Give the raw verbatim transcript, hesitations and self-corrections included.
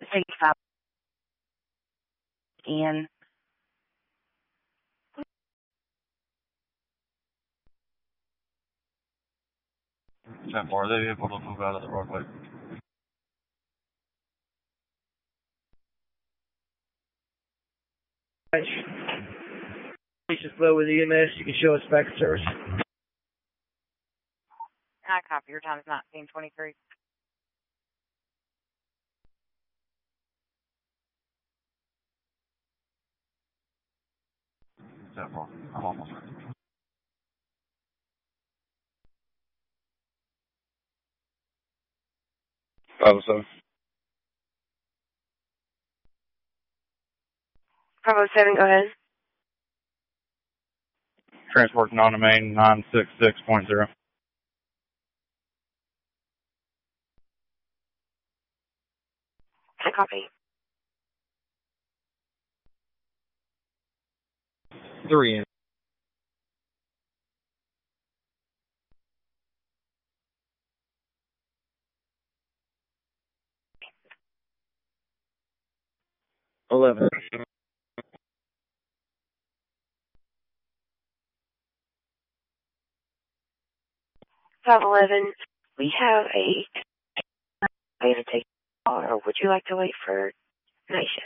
sixty-five. And ten four, are they able to move out of the roadway? Please just flow with the E M S. You can show us back at service. I copy. Your time is nineteen twenty-three. ten four, I'm almost ready. five oh seven. five oh seven, go ahead. Transport to non-domain nine six six point zero. I copy. Three in. Eleven. five eleven, we have a, are you going to take a call or would you like to wait for night shift?